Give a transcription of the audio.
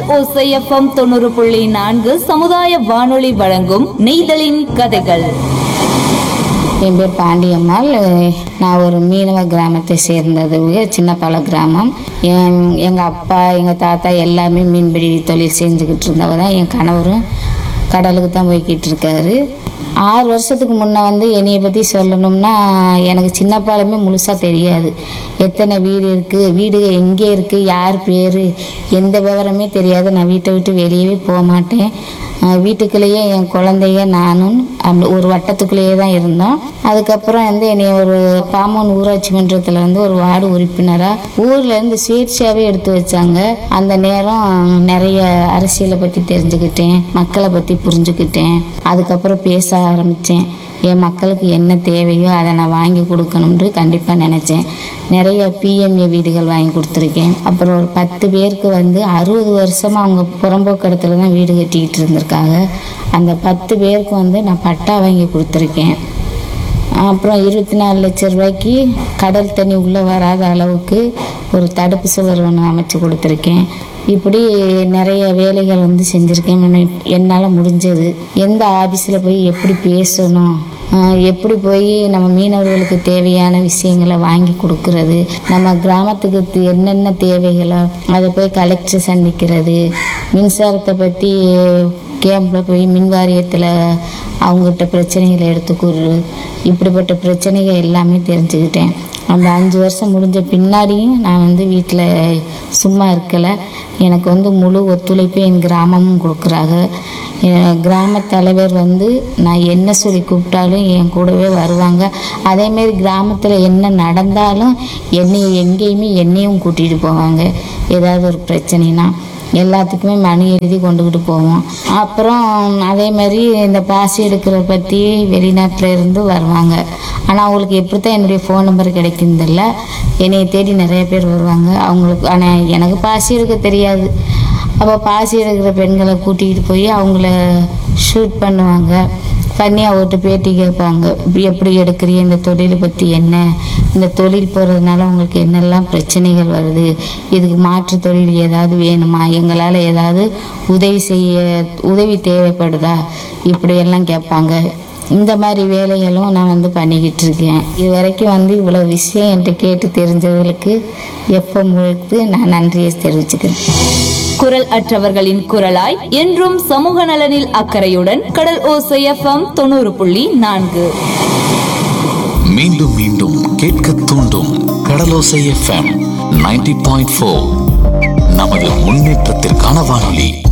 ஓசை எஃப்எம் 90.4 சமுதாய வானொலி வழங்கும் நெய்தலின் கதைகள். என் பேர் பாண்டியம்மாள். நான் ஒரு மீனவ கிராமத்தை சேர்ந்தது, சின்னப்பால கிராமம். எங்கள் அப்பா எங்கள் தாத்தா எல்லாமே மீன்பிடி தொழில் செஞ்சுக்கிட்டு இருந்தவ தான். என் கணவரும் கடலுக்கு தான் போய்கிட்டு இருக்காரு. 6 வருஷத்துக்கு முன்னே என்னையை பற்றி சொல்லணும்னா, எனக்கு சின்னப்பாலுமே முழுசாக தெரியாது. எத்தனை வீடு இருக்குது, வீடு எங்கே இருக்குது, யார் பேர், எந்த விவரமே தெரியாது. நான் வீட்டை விட்டு வெளியவே போக மாட்டேன். வீட்டுக்குள்ளேயே என் குழந்தைய நானும் அப்படி ஒரு வட்டத்துக்குள்ளேயே தான் இருந்தோம். அதுக்கப்புறம் என்னை ஒரு பாமூன் ஊராட்சி மன்றத்தில் ஒரு வார்டு உறுப்பினராக ஊர்லேருந்து சுயேட்சையாகவே எடுத்து வச்சாங்க. அந்த நேரம் நிறைய அரசியலை பற்றி தெரிஞ்சுக்கிட்டேன், மக்களை பற்றி புரிஞ்சுக்கிட்டேன். அதுக்கப்புறம் பேச ஆரம்பித்தேன். என் மக்களுக்கு என்ன தேவையோ அதை நான் வாங்கி கொடுக்கணும்னு கண்டிப்பாக நினச்சேன். நிறைய பிஎம்ஏ வீடுகள் வாங்கி கொடுத்துருக்கேன். அப்புறம் ஒரு 10 பேருக்கு 60 வருஷமாக அவங்க புறம்போக்கு இடத்துல தான் வீடு கட்டிக்கிட்டு இருந்திருக்காங்க. அந்த 10 பேருக்கு நான் பட்டா வாங்கி கொடுத்துருக்கேன். அப்புறம் 24 லட்சம் ரூபாய்க்கு கடல் தண்ணி உள்ளே வராத அளவுக்கு ஒரு தடுப்பு சுவர் ஒன்று அமைச்சு கொடுத்துருக்கேன். இப்படி நிறைய வேலைகள் செஞ்சுருக்கேன். என்னால் முடிஞ்சது. எந்த ஆஃபீஸில் போய் எப்படி பேசணும், எப்படி போய் நம்ம மீனவர்களுக்கு தேவையான விஷயங்களை வாங்கி கொடுக்கறது, நம்ம கிராமத்துக்கு என்னென்ன தேவைகளோ அதை போய் கலெக்டர் சந்திக்கிறது, மின்சாரத்தை பற்றி கேம்பில் போய் மின் வாரியத்தில் அவங்ககிட்ட பிரச்சனைகளை எடுத்துக்கூறு, இப்படிப்பட்ட பிரச்சனைகள் எல்லாமே தெரிஞ்சுக்கிட்டேன். அந்த 5 வருஷம் முடிஞ்ச பின்னாடியும் நான் வீட்டில் சும்மா இருக்கலை. எனக்கு முழு ஒத்துழைப்பு என் கிராமமும் கொடுக்குறாங்க. கிராம தலைவர் நான் என்ன சொல்லி கூப்பிட்டாலும் என் கூடவே வருவாங்க. அதேமாரி கிராமத்தில் என்ன நடந்தாலும் என்னையும் கூட்டிகிட்டு போவாங்க. ஏதாவது ஒரு பிரச்சனைனா எல்லாத்துக்குமே மணி எழுதி கொண்டுக்கிட்டு போவோம். அப்புறம் அதே மாதிரி இந்த பாசி எடுக்கிற பற்றி வெளிநாட்டில் இருந்து வருவாங்க. ஆனால் அவங்களுக்கு எப்படி தான் என்னுடைய ஃபோன் நம்பர் கிடைக்குதில்ல. என்னை தேடி நிறைய பேர் வருவாங்க. அவங்களுக்கு ஆனால் எனக்கு பாசி எடுக்க தெரியாது. அப்போ பாசி எடுக்கிற பெண்களை கூட்டிகிட்டு போய் அவங்கள ஷூட் பண்ணுவாங்க. பண்ணி அவர்கிட்ட பேட்டி கேட்பாங்க. எப்படி எடுக்கிறீங்க, இந்த தொழிலை பற்றி என்ன, இந்த தொழில் போகிறதுனால உங்களுக்கு என்னெல்லாம் பிரச்சனைகள் வருது, இதுக்கு மாற்று தொழில் ஏதாவது வேணுமா, எங்களால் ஏதாவது உதவி தேவைப்படுதா, இப்படியெல்லாம் கேட்பாங்க. இந்த மாதிரி வேலைகளும் நான் பண்ணிக்கிட்டு இருக்கேன். இது வரைக்கும் இவ்வளோ விஷயம் என்கிட்ட கேட்டு தெரிஞ்சவர்களுக்கு எப்போ முழுத்து நான் நன்றியை தெரிவிச்சுக்கிறேன். குரல் அற்றவர்களின் குரலாய் என்றும் சமூக நலனில் அக்கறையுடன் கடல் ஓசை எஃப்எம் 90.4. மீண்டும் மீண்டும் கேட்க தூண்டும் கடலோசை எஃப்எம் 90.4. நமது முன்னேற்றத்திற்கான வானொலி.